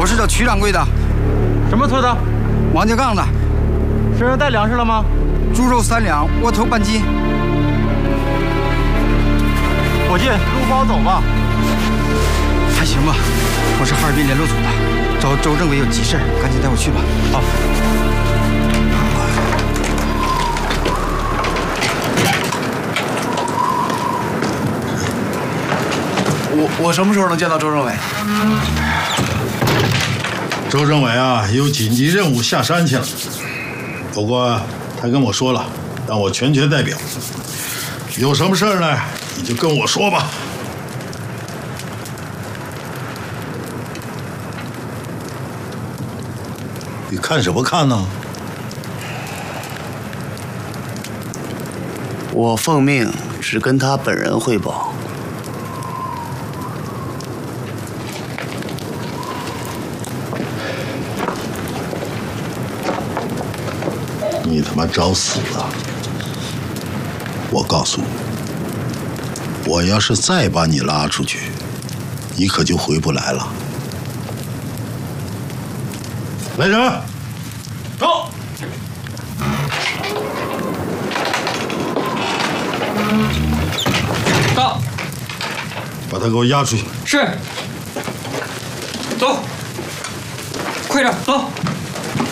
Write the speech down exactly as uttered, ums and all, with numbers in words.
是这曲掌柜的。 什么村的？ 王家杠的。 身上带粮食了吗？ 猪肉三两，窝头半斤。 伙计，路不好走吧？ 还行吧。我是哈尔滨联络组的，找周政委有急事，赶紧带我去吧。 好。 我我什么时候能见到周政委？ 周政委啊，有紧急任务下山去了。不过他跟我说了，让我全权代表。有什么事儿呢，你就跟我说吧。你看什么看呢？ 我奉命只跟他本人汇报。 你他妈找死了！我告诉你，我要是再把你拉出去，你可就回不来了。来人， 走！到！ 把他给我押出去。 是。走，快点走。